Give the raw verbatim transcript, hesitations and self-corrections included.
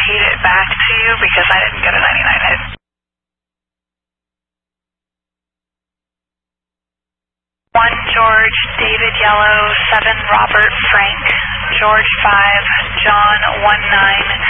repeat it back to you because I didn't get a ninety-nine hit. one George, David Yellow, seven Robert Frank, George five, John one nine.